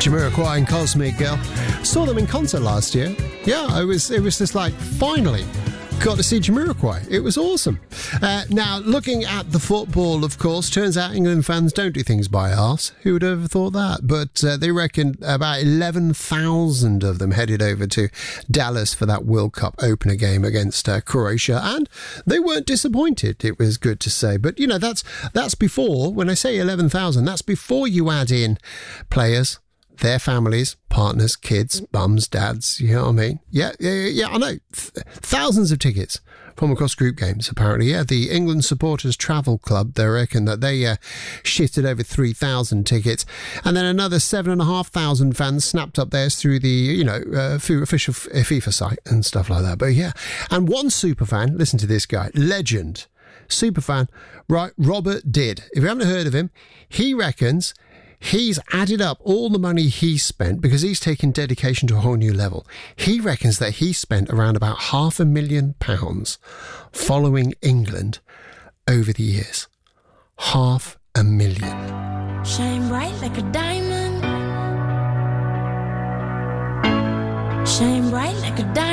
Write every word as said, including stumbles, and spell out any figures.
Jamiroquai and Cosmic Girl. Saw them in concert last year. Yeah, I was. It was just like, finally got to see Jamiroquai. It was awesome. Uh, now, looking at the football, of course, turns out England fans don't do things by arse. Who would have thought that? But uh, they reckon about eleven thousand of them headed over to Dallas for that World Cup opener game against uh, Croatia, and they weren't disappointed. It was good to say. But, you know, that's that's before, when I say eleven thousand, that's before you add in players, their families, partners, kids, mums, dads, you know what I mean? Yeah, yeah, yeah, I know. Th- thousands of tickets from across group games, apparently. Yeah, the England Supporters Travel Club, they reckon that they uh, shifted over three thousand tickets. And then another seven thousand five hundred fans snapped up theirs through the, you know, uh, official FIFA site and stuff like that. But yeah, and one superfan, listen to this guy, legend, superfan, right, Robert Did. If you haven't heard of him, he reckons he's added up all the money he spent because he's taken dedication to a whole new level. He reckons that he spent around about half a million pounds following England over the years. Half a million. Shine bright like a diamond. Shine bright like a diamond.